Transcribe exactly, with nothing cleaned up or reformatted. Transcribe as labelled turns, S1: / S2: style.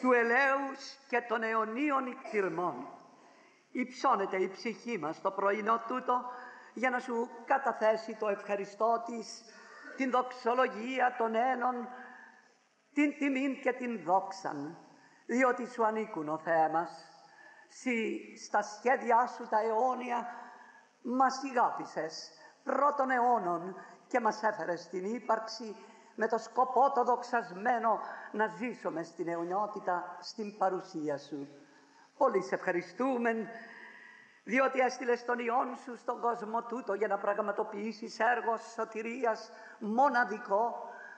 S1: του ελέους και των αιωνίων ικτυρμών. Υψώνεται η ψυχή μας το πρωινό τούτο για να σου καταθέσει το ευχαριστώ της, την δοξολογία των ένων, την τιμήν και την δόξαν, διότι σου ανήκουν ο Θεέ μας. Συ στα σχέδιά σου τα αιώνια μας ηγάπησες πρώτων αιώνων και μας έφερες στην ύπαρξη με το σκοπό το δοξασμένο να ζήσουμε στην αιωνιότητα στην παρουσία σου. Πολύ σε ευχαριστούμε, διότι έστειλες τον Υιόν σου στον κόσμο τούτο για να πραγματοποιήσεις έργο σωτηρίας μοναδικό,